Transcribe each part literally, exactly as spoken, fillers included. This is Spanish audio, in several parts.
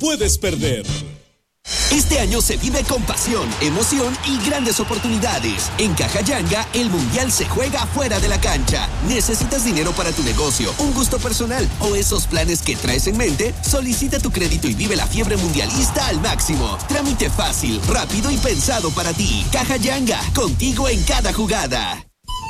puedes perder. Este año se vive con pasión, emoción y grandes oportunidades. En Caja Yanga, el Mundial se juega fuera de la cancha. ¿Necesitas dinero para tu negocio, un gusto personal o esos planes que traes en mente? Solicita tu crédito y vive la fiebre mundialista al máximo. Trámite fácil, rápido y pensado para ti. Caja Yanga, contigo en cada jugada.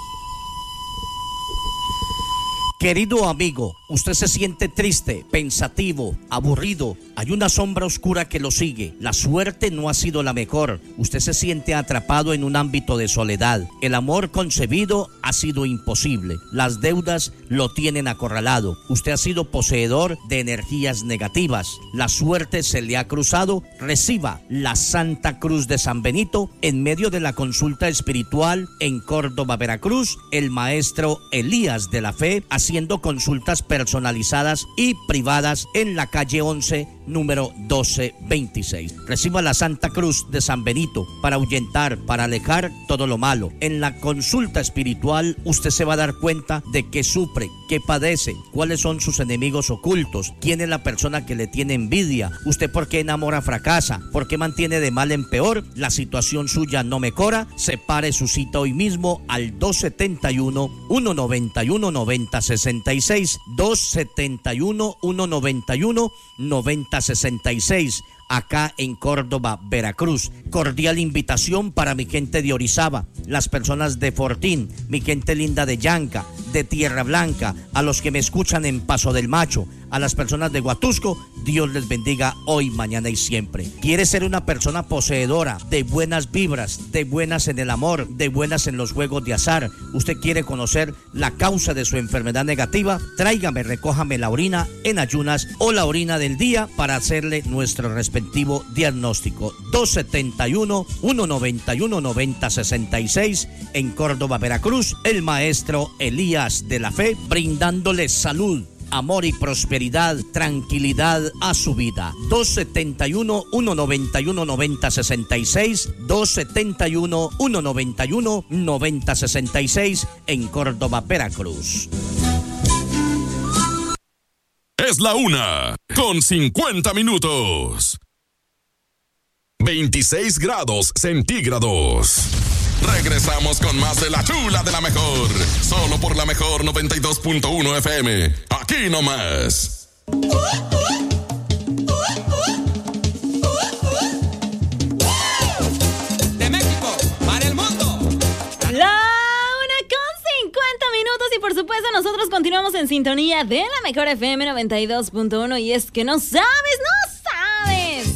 Querido amigo, usted se siente triste, pensativo, aburrido. Hay una sombra oscura que lo sigue. La suerte no ha sido la mejor. Usted se siente atrapado en un ámbito de soledad. El amor concebido ha sido imposible. Las deudas lo tienen acorralado. Usted ha sido poseedor de energías negativas. La suerte se le ha cruzado. Reciba la Santa Cruz de San Benito en medio de la consulta espiritual en Córdoba, Veracruz. El maestro Elías de la Fe haciendo consultas personalizadas y privadas en la calle once, número doce veintiséis. Reciba la Santa Cruz de San Benito para ahuyentar, para alejar todo lo malo. En la consulta espiritual usted se va a dar cuenta de qué sufre, qué padece, cuáles son sus enemigos ocultos, quién es la persona que le tiene envidia, usted por qué enamora fracasa, por qué mantiene de mal en peor, la situación suya no mejora. Separe su cita hoy mismo al dos setenta y uno, ciento noventa y uno, noventa sesenta y seis, dos setenta y uno, ciento noventa y uno, noventa sesenta y seis, acá en Córdoba, Veracruz. Cordial invitación para mi gente de Orizaba, las personas de Fortín, mi gente linda de Yanca, de Tierra Blanca, a los que me escuchan en Paso del Macho, a las personas de Huatusco. Dios les bendiga hoy, mañana y siempre. ¿Quiere ser una persona poseedora de buenas vibras, de buenas en el amor, de buenas en los juegos de azar? ¿Usted quiere conocer la causa de su enfermedad negativa? Tráigame, recójame la orina en ayunas o la orina del día para hacerle nuestro respectivo diagnóstico. dos setenta y uno, ciento noventa y uno, noventa sesenta y seis en Córdoba, Veracruz. El maestro Elías de la Fe, brindándole salud, amor y prosperidad, tranquilidad a su vida. dos setenta y uno, ciento noventa y uno, noventa sesenta y seis, dos setenta y uno, ciento noventa y uno, noventa sesenta y seis en Córdoba, Veracruz. Es la una, con cincuenta minutos. veintiséis grados centígrados. Regresamos con más de la chula de la mejor. Solo por la mejor noventa y dos punto uno F M. Aquí nomás. De México para el mundo. La una con cincuenta minutos y por supuesto nosotros continuamos en sintonía de la mejor F M noventa y dos punto uno. Y es que no sabes, no sabes.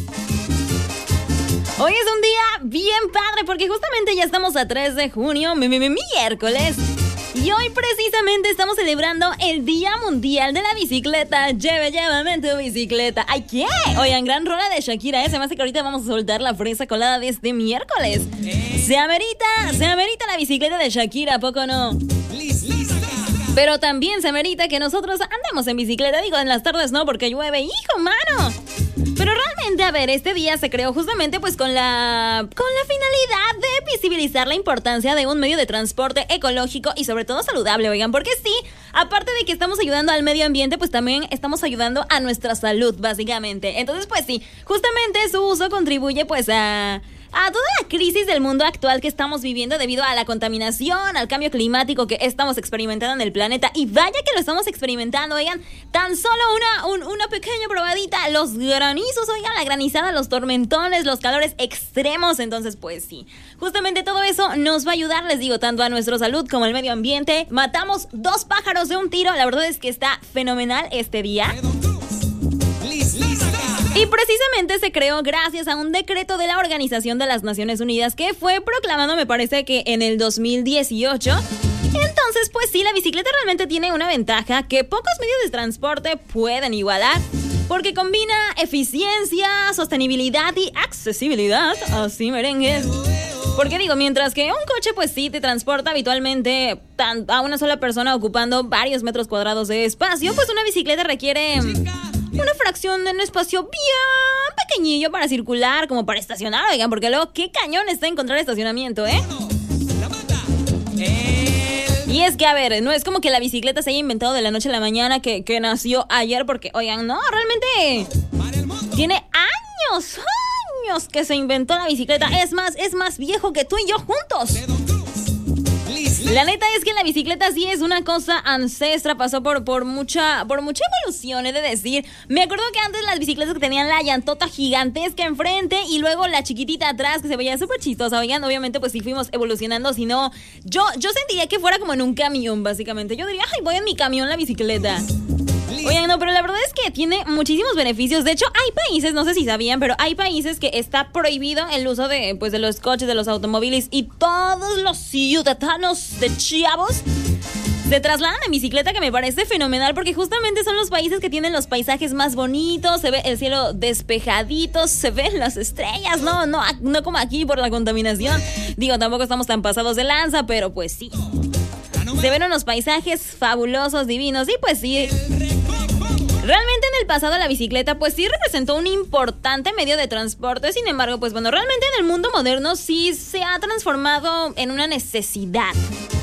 Hoy es un día bien padre porque justamente ya estamos a tres de junio, mi, mi, mi, miércoles. Y hoy precisamente estamos celebrando el Día Mundial de la Bicicleta. Lleve, llévame en tu bicicleta. ¿Ay qué? Oigan, gran rola de Shakira, ¿eh? Se me hace que ahorita vamos a soltar la fresa colada de este miércoles. Se amerita, se amerita la bicicleta de Shakira, ¿a poco no? Pero también se amerita que nosotros andemos en bicicleta. Digo, en las tardes no, porque llueve. ¡Hijo, mano! Pero realmente, a ver, este día se creó justamente pues con la con la finalidad de visibilizar la importancia de un medio de transporte ecológico y sobre todo saludable, oigan, porque sí, aparte de que estamos ayudando al medio ambiente, pues también estamos ayudando a nuestra salud, básicamente. Entonces, pues sí, justamente su uso contribuye pues a... a toda la crisis del mundo actual que estamos viviendo debido a la contaminación, al cambio climático que estamos experimentando en el planeta. Y vaya que lo estamos experimentando, oigan, tan solo una, un, una pequeña probadita, los granizos, oigan, la granizada, los tormentones, los calores extremos. Entonces, pues sí, justamente todo eso nos va a ayudar, les digo, tanto a nuestra salud como al medio ambiente. Matamos dos pájaros de un tiro, la verdad es que está fenomenal este día. Y precisamente se creó gracias a un decreto de la Organización de las Naciones Unidas que fue proclamado, me parece que en el dos mil dieciocho. Entonces, pues sí, la bicicleta realmente tiene una ventaja que pocos medios de transporte pueden igualar, porque combina eficiencia, sostenibilidad y accesibilidad. Así, merengues. Porque digo, mientras que un coche pues sí te transporta habitualmente a una sola persona ocupando varios metros cuadrados de espacio, pues una bicicleta requiere una fracción de un espacio bien pequeñillo para circular, como para estacionar, oigan, porque luego qué cañón está encontrar estacionamiento, ¿eh? Y es que, a ver, no es como que la bicicleta se haya inventado de la noche a la mañana, que, que nació ayer, porque, oigan, no, realmente Tiene años, años que se inventó la bicicleta. Es más, es más viejo que tú y yo juntos. La neta es que la bicicleta sí es una cosa ancestra, pasó por, por mucha por mucha evolución, he de decir. Me acuerdo que antes las bicicletas que tenían la llantota gigantesca enfrente y luego la chiquitita atrás, que se veía súper chistosa. Oigan, obviamente pues sí fuimos evolucionando, si no, yo, yo sentiría que fuera como en un camión, básicamente. Yo diría, ay, voy en mi camión la bicicleta. Oigan, no, pero la verdad es que tiene muchísimos beneficios. De hecho, hay países, no sé si sabían, pero hay países que está prohibido el uso de, pues, de los coches, de los automóviles, y todos los ciudadanos de Chiapas se trasladan en bicicleta, que me parece fenomenal, porque justamente son los países que tienen los paisajes más bonitos, se ve el cielo despejadito, se ven las estrellas, no, no, no como aquí por la contaminación. Digo, tampoco estamos tan pasados de lanza, pero pues sí. Se ven unos paisajes fabulosos, divinos, y pues sí. Realmente en el pasado la bicicleta pues sí representó un importante medio de transporte. Sin embargo, pues bueno, realmente en el mundo moderno sí se ha transformado en una necesidad.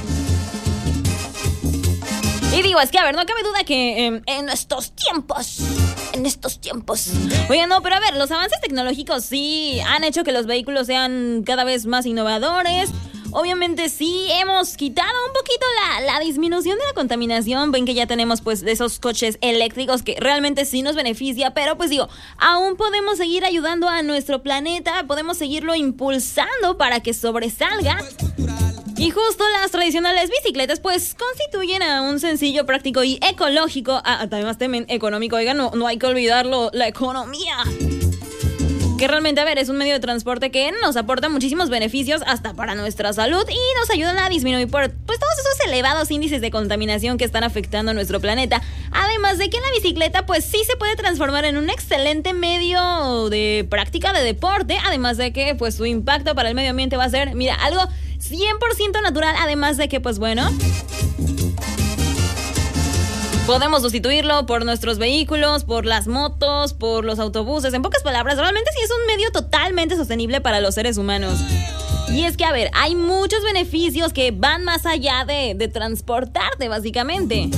Y digo, es que a ver, no cabe duda que eh, en estos tiempos, en estos tiempos... Oye, no, pero a ver, los avances tecnológicos sí han hecho que los vehículos sean cada vez más innovadores. Obviamente sí hemos quitado un poquito la, la disminución de la contaminación. Ven que ya tenemos pues esos coches eléctricos que realmente sí nos beneficia, pero pues digo, aún podemos seguir ayudando a nuestro planeta, podemos seguirlo impulsando para que sobresalga. Y justo las tradicionales bicicletas pues constituyen a un sencillo, práctico y ecológico, además también económico. Oigan, no, no hay que olvidarlo, la economía. Que realmente, a ver, es un medio de transporte que nos aporta muchísimos beneficios hasta para nuestra salud y nos ayudan a disminuir por, pues, todos esos elevados índices de contaminación que están afectando a nuestro planeta. Además de que la bicicleta pues sí se puede transformar en un excelente medio de práctica de deporte, además de que pues su impacto para el medio ambiente va a ser, mira, algo cien por ciento natural, además de que pues bueno... podemos sustituirlo por nuestros vehículos, por las motos, por los autobuses. En pocas palabras, realmente sí es un medio totalmente sostenible para los seres humanos. Y es que, a ver, hay muchos beneficios que van más allá de, de transportarte, básicamente.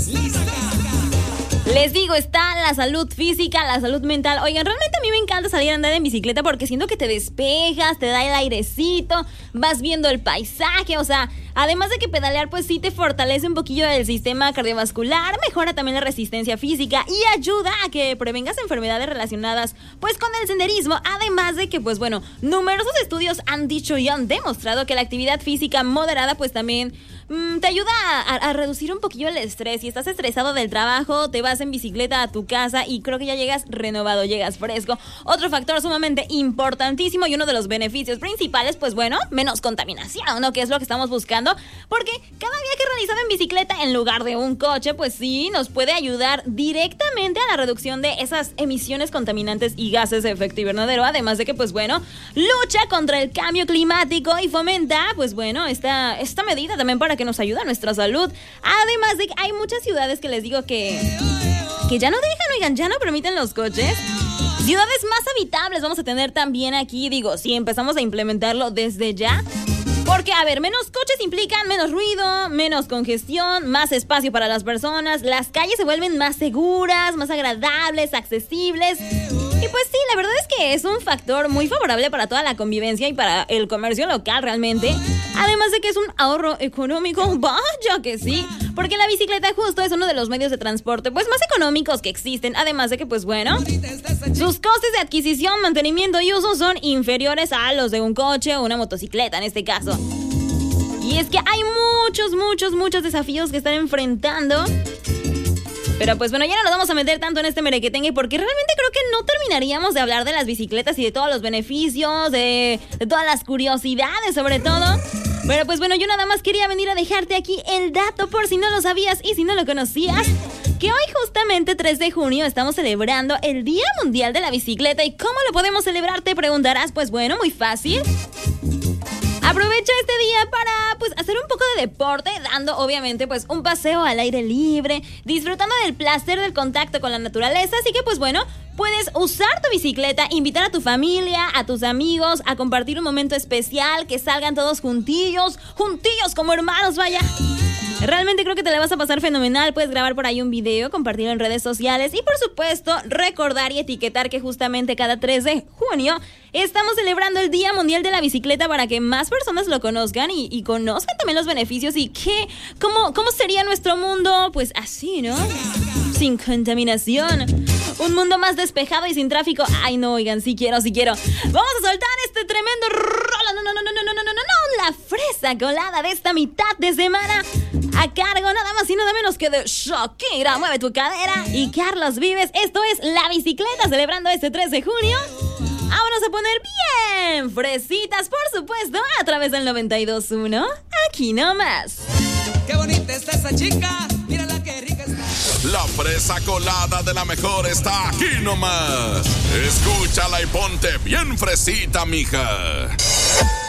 Les digo, está la salud física, la salud mental. Oigan, realmente a mí me encanta salir a andar en bicicleta porque siento que te despejas, te da el airecito, vas viendo el paisaje, o sea, además de que pedalear pues sí te fortalece un poquillo el sistema cardiovascular, mejora también la resistencia física y ayuda a que prevengas enfermedades relacionadas pues con el senderismo, además de que pues bueno, numerosos estudios han dicho y han demostrado que la actividad física moderada pues también mmm, te ayuda a, a reducir un poquillo el estrés. Si estás estresado del trabajo, te vas en bicicleta a tu casa y creo que ya llegas renovado, llegas fresco. Otro factor sumamente importantísimo y uno de los beneficios principales, pues bueno, menos contaminación, ¿no? Que es lo que estamos buscando, porque cada viaje realizado en bicicleta en lugar de un coche, pues sí, nos puede ayudar directamente a la reducción de esas emisiones contaminantes y gases de efecto invernadero, además de que, pues bueno, lucha contra el cambio climático y fomenta, pues bueno, esta, esta medida también para que nos ayude a nuestra salud. Además de que hay muchas ciudades que les digo que... que ya no dejan, oigan, ya no permiten los coches. Ciudades más habitables vamos a tener también aquí, digo, si empezamos a implementarlo desde ya. Porque, a ver, menos coches implican menos ruido, menos congestión, más espacio para las personas, las calles se vuelven más seguras, más agradables, accesibles. Y pues sí, la verdad es que es un factor muy favorable para toda la convivencia y para el comercio local realmente. Además de que es un ahorro económico, vaya que sí, porque la bicicleta justo es uno de los medios de transporte pues más económicos que existen. Además de que pues bueno, sus costes de adquisición, mantenimiento y uso son inferiores a los de un coche o una motocicleta en este caso. Y es que hay muchos, muchos, muchos desafíos que están enfrentando. Pero pues bueno, ya no nos vamos a meter tanto en este merequetengue porque realmente creo que no terminaríamos de hablar de las bicicletas y de todos los beneficios, de, de todas las curiosidades sobre todo. Pero pues bueno, yo nada más quería venir a dejarte aquí el dato por si no lo sabías y si no lo conocías, que hoy justamente tres de junio estamos celebrando el Día Mundial de la Bicicleta. ¿Y cómo lo podemos celebrar? Te preguntarás. Pues bueno, muy fácil. Aprovecha este día para pues hacer un poco de deporte, dando obviamente pues un paseo al aire libre, disfrutando del placer del contacto con la naturaleza. Así que pues bueno, puedes usar tu bicicleta, invitar a tu familia, a tus amigos, a compartir un momento especial, que salgan todos juntillos, juntillos como hermanos, vaya. Realmente creo que te la vas a pasar fenomenal. Puedes grabar por ahí un video, compartirlo en redes sociales y por supuesto recordar y etiquetar que justamente cada tres de junio estamos celebrando el Día Mundial de la Bicicleta para que más personas lo conozcan y, y conozcan también los beneficios y qué, cómo, cómo sería nuestro mundo, pues así, ¿no? Sin contaminación. Un mundo más despejado y sin tráfico. Ay, no, oigan, sí quiero, sí quiero. Vamos a soltar este tremendo rolo. No, no, no, no, no, no, no, no, no. La fresa colada de esta mitad de semana. A cargo nada más y nada menos que de Shakira, Mueve tu Cadera y Carlos Vives. Esto es La Bicicleta, celebrando este tres de junio. Vámonos a poner bien fresitas, por supuesto, a través del noventa y dos punto uno. Aquí nomás. Qué bonita está esa chica. Mírala qué rica está. La fresa colada de la mejor está aquí nomás. Escúchala y ponte bien fresita, mija.